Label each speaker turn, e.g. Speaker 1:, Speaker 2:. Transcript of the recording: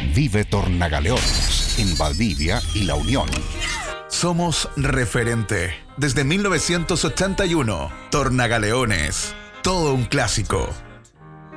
Speaker 1: Vive Tornagaleones en Valdivia y La Unión.
Speaker 2: Somos referente. Desde 1981, Tornagaleones. Todo un clásico.